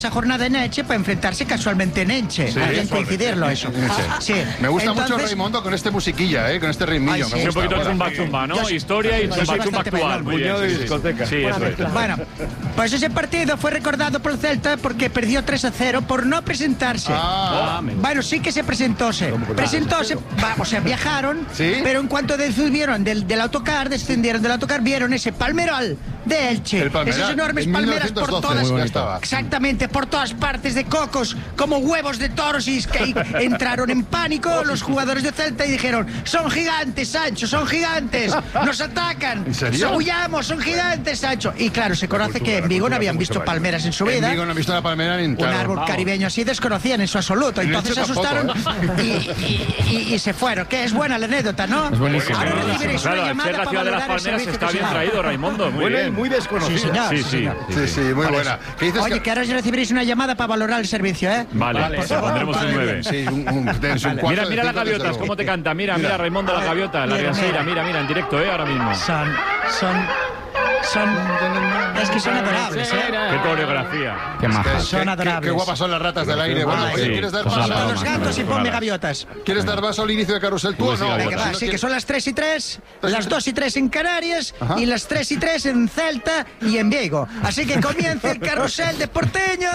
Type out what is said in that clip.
esa jornada en Elche para enfrentarse casualmente en Elche. Hay que coincidirlo eso. Sí. Me gusta mucho Raimondo con este musiquilla, con este ritmillo. Sí, un poquito de zumba, ¿no? Historia y zumba actual. Puñado de discoteca. Sí, eso es. Bueno, pues ese partido fue recordado por el Celta porque perdió 3-0 por no presentarse. Bueno, sí que se presentóse. O sea, viajaron, pero en cuanto descendieron del autocar, vieron ese palmeral de Elche. Esas enormes palmeras por todas. Exactamente, por todas partes de cocos, como huevos de toros, y que entraron en pánico los jugadores de Celta y dijeron: son gigantes, Sancho, son gigantes, nos atacan. ¿En serio? Huyamos, son gigantes, Sancho. Y claro, se conoce que en Vigo no habían visto palmeras en su vida. En Vigo no han visto una palmera ni un árbol caribeño así desconocían en su absoluto. Entonces se asustaron y se fueron. Que es buena la anécdota, ¿no? Es buenísimo. Ahora recibiréis una llamada la ciudad de las palmeras está bien traído, Raimondo. Muy bien. Muy desconocida. Sí, muy buena. Oye, que ahora recibiréis una llamada para valorar el servicio, ¿eh? Vale, pues pondremos un 9. Sí, Mira las gaviotas, cómo te canta. Mira, Raimondo, la gaviota, la Riaseira. Mira, en directo, ahora mismo. Es que son adorables, Qué coreografía. Qué majas. Son adorables. Qué guapas son las ratas del aire. Bueno, ¿quieres dar paso a los gatos y ponme gaviotas? ¿Quieres dar paso al inicio de Carrusel tú o no? Venga, va, sí, que son las 3:03, las 2:03 en Canarias y las 3:03 en Celta y en Vigo. Así que comienza el Carrusel de Porteño.